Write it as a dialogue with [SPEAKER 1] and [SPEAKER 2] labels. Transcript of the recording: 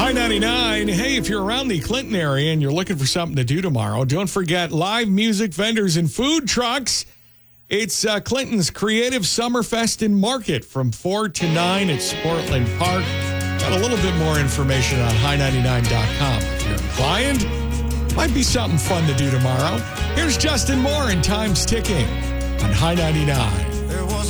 [SPEAKER 1] High 99. Hey, if you're around the Clinton area and you're looking for something to do tomorrow, don't forget live music vendors and food trucks. It's Clinton's Creative Summerfest and Market from 4 to 9 at Sportland Park. Got a little bit more information on high99.com. If you're inclined, might be something fun to do tomorrow. Here's Justin Moore and Time's Ticking on High 99.